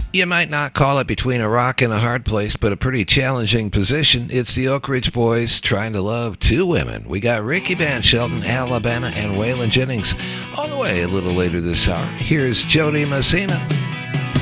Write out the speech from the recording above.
You might not call it between a rock and a hard place, but a pretty challenging position. It's the Oak Ridge Boys trying to love two women. We got Ricky Van Shelton, Alabama, and Waylon Jennings on the way a little later this hour. Here's Jody Messina.